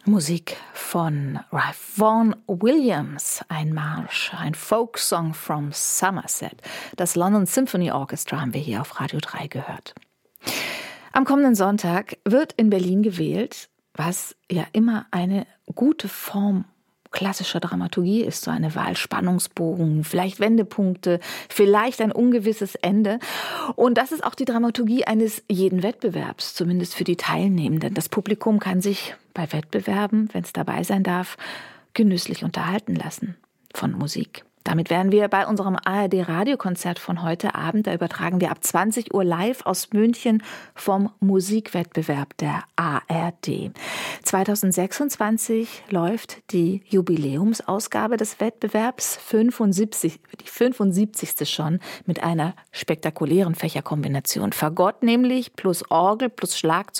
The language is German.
Musik von Ralph Vaughan Williams, ein Marsch, ein Folksong from Somerset. Das London Symphony Orchestra haben wir hier auf Radio 3 gehört. Am kommenden Sonntag wird in Berlin gewählt, was ja immer eine gute Form klassischer Dramaturgie ist, so eine Wahl, Spannungsbogen, vielleicht Wendepunkte, vielleicht ein ungewisses Ende. Und das ist auch die Dramaturgie eines jeden Wettbewerbs, zumindest für die Teilnehmenden. Das Publikum kann sich bei Wettbewerben, wenn es dabei sein darf, genüsslich unterhalten lassen von Musik. Damit wären wir bei unserem ARD-Radiokonzert von heute Abend. Da übertragen wir ab 20 Uhr live aus München vom Musikwettbewerb der ARD. 2026 läuft die Jubiläumsausgabe des Wettbewerbs, die 75. schon, mit einer spektakulären Fächerkombination. Fagott nämlich plus Orgel plus Schlagzeug